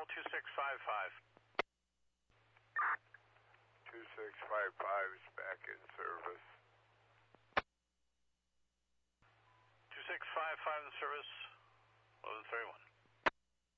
Channel 2655. 2655 is back in service. 2655 in service, 1131.